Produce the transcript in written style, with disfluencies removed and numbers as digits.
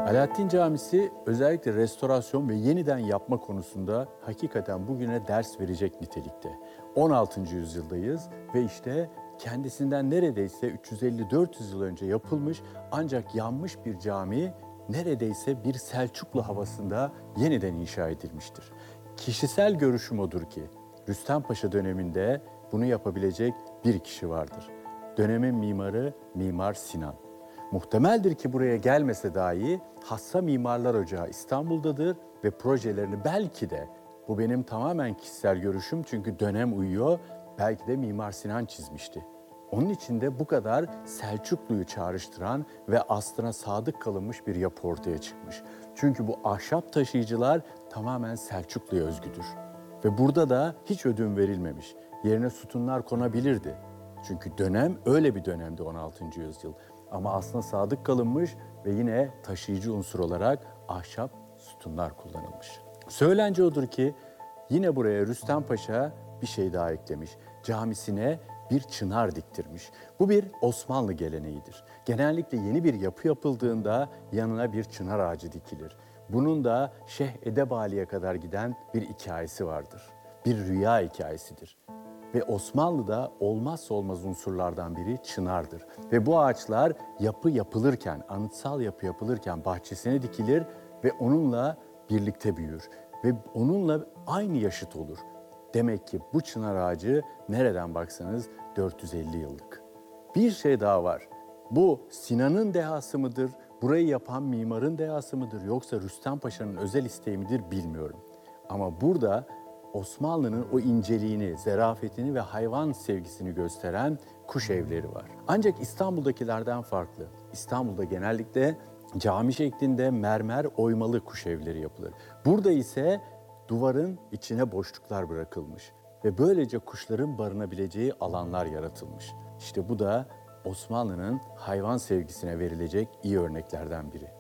Alaaddin Camisi özellikle restorasyon ve yeniden yapma konusunda hakikaten bugüne ders verecek nitelikte. 16. yüzyıldayız ve işte kendisinden neredeyse 350-400 yıl önce yapılmış ancak yanmış bir cami neredeyse bir Selçuklu havasında yeniden inşa edilmiştir. Kişisel görüşüm odur ki Rüstem Paşa döneminde bunu yapabilecek bir kişi vardır. Dönemin mimarı Mimar Sinan. Muhtemeldir ki buraya gelmese dahi Hassa Mimarlar Ocağı İstanbul'dadır ve projelerini belki de, bu benim tamamen kişisel görüşüm çünkü dönem uyuyor, belki de Mimar Sinan çizmişti. Onun için de bu kadar Selçuklu'yu çağrıştıran ve aslına sadık kalınmış bir yapı ortaya çıkmış. Çünkü bu ahşap taşıyıcılar tamamen Selçuklu'ya özgüdür. Ve burada da hiç ödün verilmemiş. Yerine sütunlar konabilirdi. Çünkü dönem öyle bir dönemdi 16. yüzyıl. Ama aslında sadık kalınmış ve yine taşıyıcı unsur olarak ahşap sütunlar kullanılmış. Söylence odur ki yine buraya Rüstem Paşa bir şey daha eklemiş. Camisine bir çınar diktirmiş. Bu bir Osmanlı geleneğidir. Genellikle yeni bir yapı yapıldığında yanına bir çınar ağacı dikilir. Bunun da Şeyh Edebali'ye kadar giden bir hikayesi vardır. Bir rüya hikayesidir. Ve Osmanlı'da olmazsa olmaz unsurlardan biri çınardır. Ve bu ağaçlar yapı yapılırken, anıtsal yapı yapılırken bahçesine dikilir ve onunla birlikte büyür. Ve onunla aynı yaşıt olur. Demek ki bu çınar ağacı nereden baksanız 450 yıllık. Bir şey daha var. Bu Sinan'ın dehası mıdır, burayı yapan mimarın dehası mıdır yoksa Rüstem Paşa'nın özel isteği midir bilmiyorum. Ama burada Osmanlı'nın o inceliğini, zerafetini ve hayvan sevgisini gösteren kuş evleri var. Ancak İstanbul'dakilerden farklı. İstanbul'da genellikle cami şeklinde mermer oymalı kuş evleri yapılır. Burada ise duvarın içine boşluklar bırakılmış ve böylece kuşların barınabileceği alanlar yaratılmış. İşte bu da Osmanlı'nın hayvan sevgisine verilecek iyi örneklerden biri.